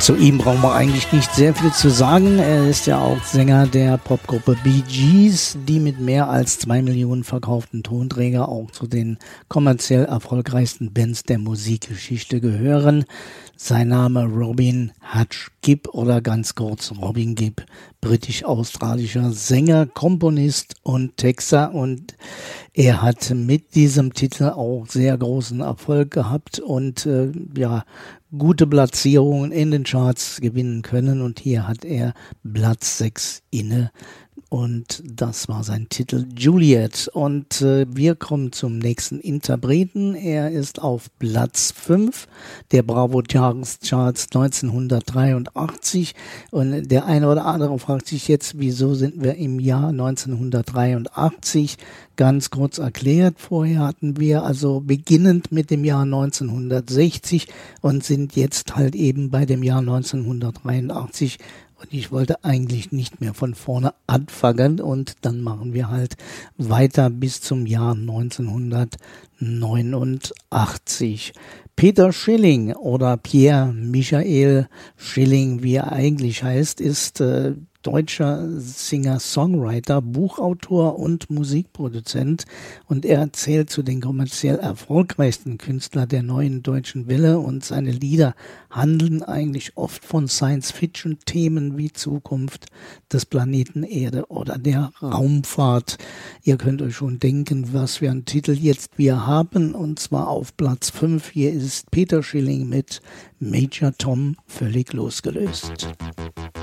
Zu ihm brauchen wir eigentlich nicht sehr viel zu sagen. Er ist ja auch Sänger der Popgruppe Bee Gees, die mit mehr als 2 Millionen verkauften Tonträger auch zu den kommerziell erfolgreichsten Bands der Musikgeschichte gehören. Sein Name Robin Hutch Gibb oder ganz kurz Robin Gibb, britisch-australischer Sänger, Komponist und Texter, und er hat mit diesem Titel auch sehr großen Erfolg gehabt und gute Platzierungen in den Charts gewinnen können, und hier hat er Platz 6 inne. Und das war sein Titel Juliet. Und wir kommen zum nächsten Interpreten. Er ist auf Platz 5 der Bravo Charts 1983. Und der eine oder andere fragt sich jetzt, wieso sind wir im Jahr 1983? Ganz kurz erklärt, vorher hatten wir also beginnend mit dem Jahr 1960 und sind jetzt halt eben bei dem Jahr 1983. Und ich wollte eigentlich nicht mehr von vorne anfangen, und dann machen wir halt weiter bis zum Jahr 1989. Peter Schilling oder Pierre Michael Schilling, wie er eigentlich heißt, ist deutscher Singer-Songwriter, Buchautor und Musikproduzent, und er zählt zu den kommerziell erfolgreichsten Künstlern der neuen deutschen Welle, und seine Lieder handeln eigentlich oft von Science-Fiction-Themen wie Zukunft des Planeten Erde oder der Raumfahrt. Ihr könnt euch schon denken, was für einen Titel jetzt wir haben, und zwar auf Platz 5. Hier ist Peter Schilling mit Major Tom, völlig losgelöst.